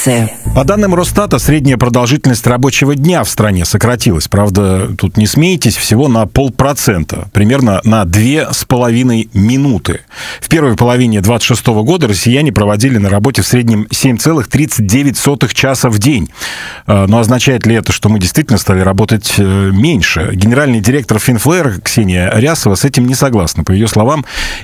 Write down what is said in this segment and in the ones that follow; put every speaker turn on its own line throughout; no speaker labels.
информация.
По данным Росстата, средняя продолжительность рабочего дня в стране сократилась. Правда, тут не смейтесь, всего на 0,5%, примерно на 2,5 минуты. В первой половине 2026 года россияне проводили на работе в среднем 7,39 часа в день. Но означает ли это, что мы действительно стали работать меньше? Генеральный директор Финфлэр Ксения Рясова с этим не согласна. По ее словам,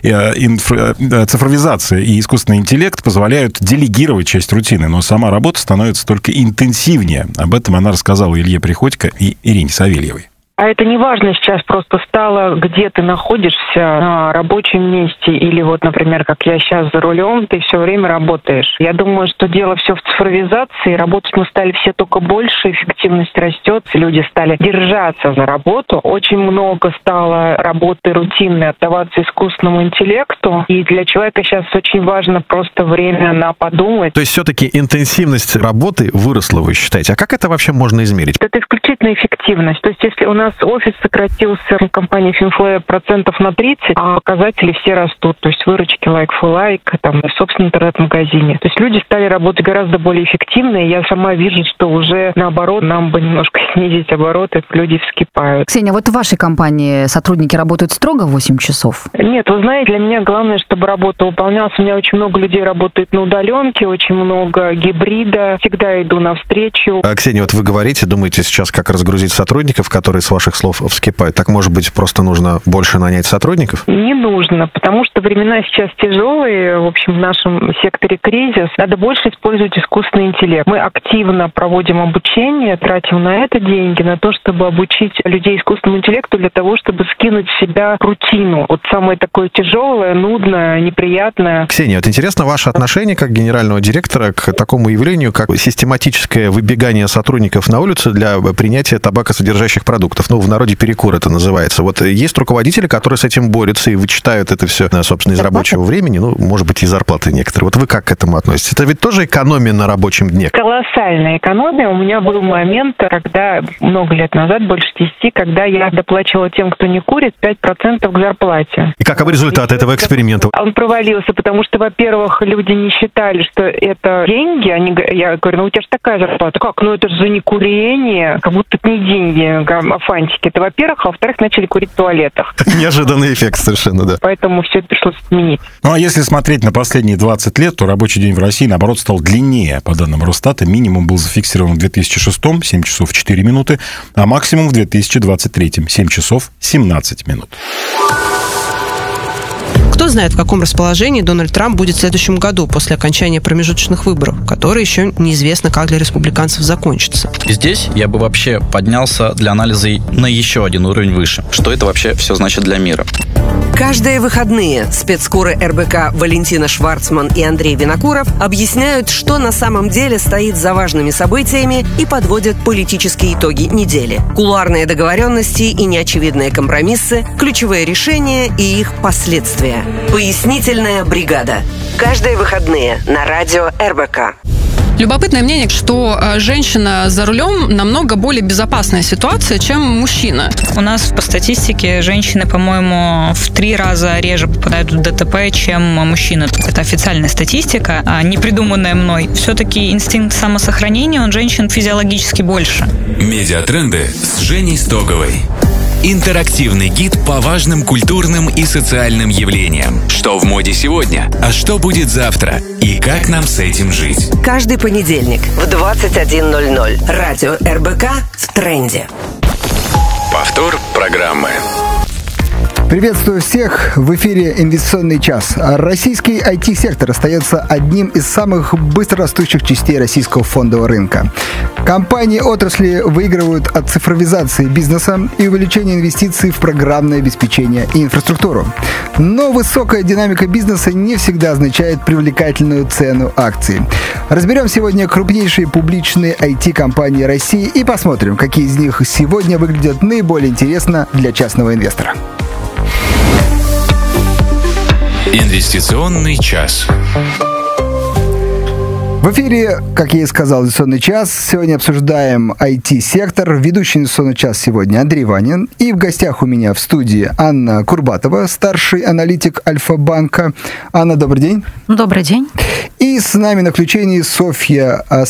цифровизация и искусственный интеллект позволяют делегировать часть рутины, но сама работа становится только интенсивнее. Об этом она рассказала Илье Приходько и Ирине Савельевой.
А это не важно сейчас просто стало, где ты находишься, на рабочем месте или вот, например, как я сейчас за рулем, ты все время работаешь. Я думаю, что дело все в цифровизации. Работать мы стали все только больше, эффективность растет, люди стали держаться за работу. Очень много стало работы рутинной отдаваться искусственному интеллекту. И для человека сейчас очень важно просто время на подумать.
То есть все-таки интенсивность работы выросла, вы считаете? А как это вообще можно измерить?
Это исключительно эффективность. То есть если у нас офис сократился в компании Финфлэр процентов на 30, а показатели все растут. То есть выручки like-for-like, там, в собственном интернет-магазине. То есть люди стали работать гораздо более эффективно, и я сама вижу, что уже наоборот, нам бы немножко снизить обороты, люди вскипают.
Ксения, вот в вашей компании сотрудники работают строго 8 часов?
Нет, вы знаете, для меня главное, чтобы работа выполнялась. У меня очень много людей работает на удаленке, очень много гибрида. Всегда иду навстречу.
Ксения, вот вы говорите, думаете сейчас, как разгрузить сотрудников, которые, с ваших слов, вскипают. Так, может быть, просто нужно больше нанять сотрудников?
Не нужно, потому что времена сейчас тяжелые. В общем, в нашем секторе кризис. Надо больше использовать искусственный интеллект. Мы активно проводим обучение, тратим на это деньги, на то, чтобы обучить людей искусственному интеллекту для того, чтобы скинуть в себя рутину. Вот самое такое тяжелое, нудное, неприятное.
Ксения, вот интересно ваше отношение как генерального директора к такому явлению, как систематическое выбегание сотрудников на улицу для принятия табакосодержащих продуктов. Ну, в народе перекур это называется. Вот есть руководители, которые с этим борются и вычитают это все, собственно, из рабочего времени, ну, может быть, и зарплаты некоторые. Вот вы как к этому относитесь? Это ведь тоже экономия на рабочем дне?
Колоссальная экономия. У меня был момент, когда много лет назад, больше 10, когда я доплачивала тем, кто не курит, 5% к зарплате.
И каков результат этого эксперимента?
Он провалился, потому что, во-первых, люди не считали, что это деньги. Я говорю, ну у тебя же такая зарплата. Как? Ну это же за некурение. Как будто это не деньги, а фантики. Это, во-первых. А во-вторых, начали курить в туалетах.
Неожиданный эффект совершенно, да.
Поэтому все это пришлось отменить.
Ну а если смотреть на последние 20 лет, то рабочий день в России, наоборот, стал длиннее. По данным Росстата, минимум был зафиксирован в 2006 7 часов 4 минуты, а максимум в 2023 7 часов 17 минут.
Кто знает, в каком расположении Дональд Трамп будет в следующем году после окончания промежуточных выборов, которые еще неизвестно, как для республиканцев закончатся.
Здесь я бы вообще поднялся для анализа на еще один уровень выше. Что это вообще все значит для мира?
Каждые выходные спецкуры РБК Валентина Шварцман и Андрей Винокуров объясняют, что на самом деле стоит за важными событиями и подводят политические итоги недели. Кулуарные договоренности и неочевидные компромиссы, ключевые решения и их последствия. Пояснительная бригада. Каждые выходные на радио РБК.
Любопытное мнение, что женщина за рулем намного более безопасная ситуация, чем мужчина.
У нас по статистике женщины, по-моему, в 3 раза реже попадают в ДТП, чем мужчины. Это официальная статистика, не придуманная мной. Все-таки инстинкт самосохранения у женщин физиологически больше.
Медиатренды с Женей Стоговой. Интерактивный гид по важным культурным и социальным явлениям. Что в моде сегодня, а что будет завтра? И как нам с этим жить?
Каждый понедельник в 21:00. Радио РБК в тренде.
Повтор программы.
Приветствую всех! В эфире «Инвестиционный час». Российский IT-сектор остается одним из самых быстрорастущих частей российского фондового рынка. Компании отрасли выигрывают от цифровизации бизнеса и увеличения инвестиций в программное обеспечение и инфраструктуру. Но высокая динамика бизнеса не всегда означает привлекательную цену акций. Разберем сегодня крупнейшие публичные IT-компании России и посмотрим, какие из них сегодня выглядят наиболее интересно для частного инвестора.
Инвестиционный час.
В эфире, как я и сказал, «Инвестиционный час». Сегодня обсуждаем IT-сектор. Ведущий «Инвестиционный час» сегодня Андрей Ванин. И в гостях у меня в студии Анна Курбатова, старший аналитик Альфа-банка. Анна, добрый день.
Добрый день.
И с нами на включении Софья